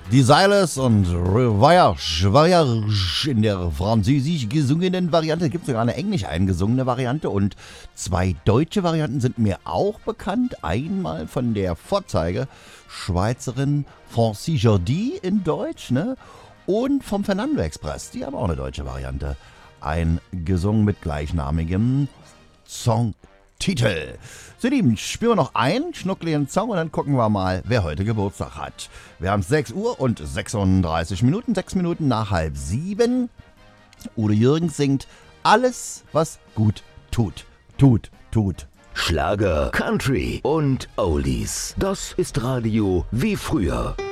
Die Silas und Voyage in der französisch gesungenen Variante. Gibt es sogar eine englisch eingesungene Variante und 2 deutsche Varianten sind mir auch bekannt. Einmal von der Vorzeige-Schweizerin Francis Jordi in Deutsch, ne? Und vom Fernando Express, die haben auch eine deutsche Variante eingesungen mit gleichnamigem Songtitel. So, Lieben, spielen wir noch einen schnuckligen Song und dann gucken wir mal, wer heute Geburtstag hat. Wir haben 6 Uhr und 36 Minuten, 6 Minuten nach 6:30. Udo Jürgens singt alles, was gut tut. Tut. Schlager, Country und Oldies. Das ist Radio wie früher.